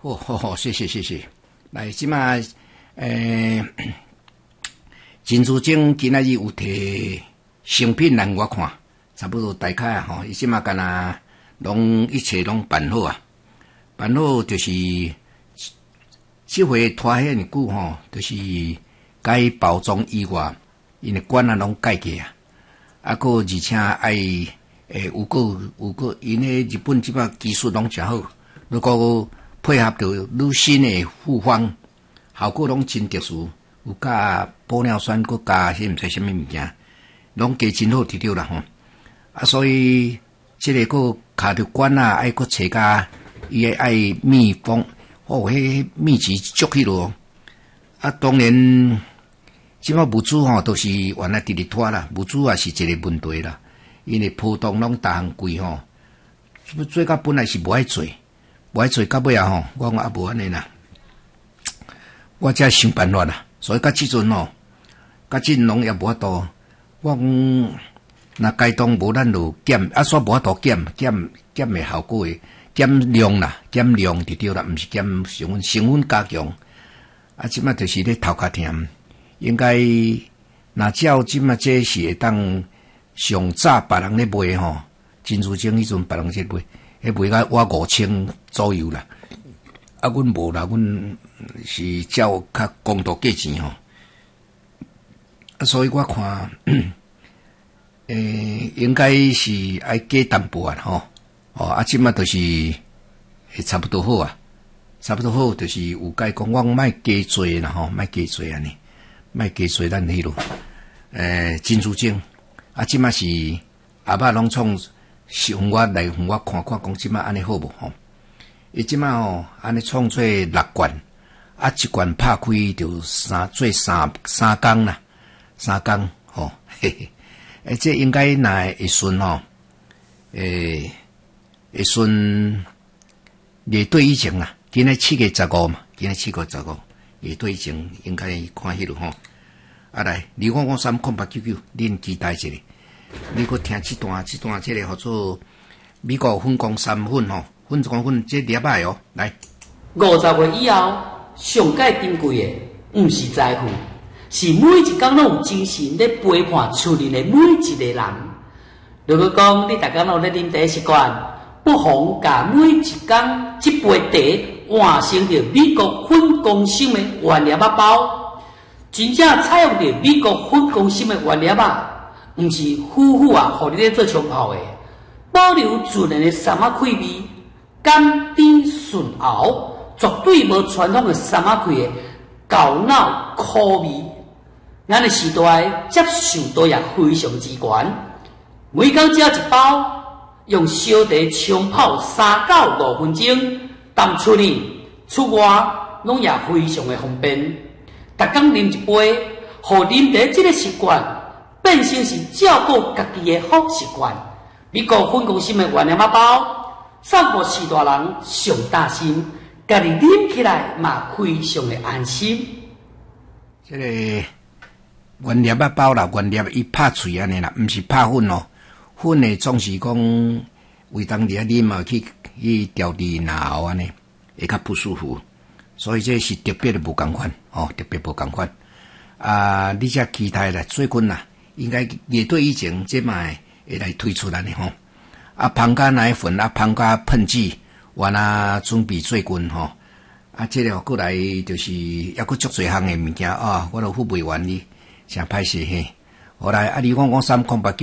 好，谢谢。来，即马金珠精今仔日有摕成品来我看，差不多大概啊吼，伊即马干那拢一切拢办好啊，办好就是即回拖遐尼久吼，就是该包装以外，因为管啊拢改过啊，而且爱有个因为日本即马技术拢诚好，如果配合着愈新的复方，效果拢真特殊，有加玻尿酸，佮加迄毋知啥物物件，拢加真好伫着啦吼。所以即个佮卡着管啊，爱佮找加伊爱密封，迄密集足去咯。当然，即马物资吼都是原来直直拖啦，物资也是一个问题啦，因为波动拢大项贵吼，做到本来是无爱做。到尾啊吼，我讲无安尼啦，我才想办法啦。所以到即阵吼，拢也无法度。我讲若该当无咱就减，煞无法度减的效果诶，减量啦，减量就对啦，毋是减成分加强。即马就是咧头壳疼，应该若照即马这是会当上早别人咧卖吼，珍珠精迄阵别人咧卖。卖到我5000左右啦，阮无啦，阮是照较公道价钱吼，所以我看，应该是爱加淡薄啊吼，即马就是差不多好啊，差不多好，就是有解讲，我莫加做啦吼，莫加做安尼，莫加做咱迄落，珍珠精，即马是阿爸拢创。是互我看看，讲即马安尼好无吼？伊即马吼安尼创做6罐，一罐拍开就三工啦，3工吼，嘿嘿，这应该若会顺吼，会顺列对以前啦，今日7月15嘛，今日7月15，列对以前应该看迄落吼。来2553899，恁期待一下。你搁听这段这个叫做美国粉光3粉吼，粉光粉这粒仔哦，来 50岁以后上界珍贵的，毋是财富，是每一天拢有精神咧陪伴厝里的每一个人。如果讲你大家拢咧啉茶习惯，不妨甲每一天一杯茶换成着美国粉光心的原粒仔包，真正采用着美国粉光心的原粒仔。毋是夫啊，互你咧做冲泡的，保留自然的三仔气味，甘甜顺喉，绝对无传统的三仔气的高脑苦味。咱的时代接受度也非常之悬，每工只要一包，用小茶冲泡3到5分钟，淡出里出外拢也非常的方便。逐工啉一杯，互啉茶这个习惯。变成是照顾家己的好习惯。美国粉光心的原料包，送互四大人上大心，家己啉起来嘛非常的安心。 这个原料包啦，原料伊拍脆安尼啦，毋是拍粉哦。粉的总是讲为当地啉嘛去调理牙喉安尼，会较不舒服。所以这是特别的无共款哦，特别无共款。你只期待啦，最近啦。应该列对以前这卖会来推出来的吼，芳加奶粉芳加喷剂，原来准备做滚吼，这个过来就是还佫足侪项的物件我都付袂完哩，诚歹势嘿。后来2553899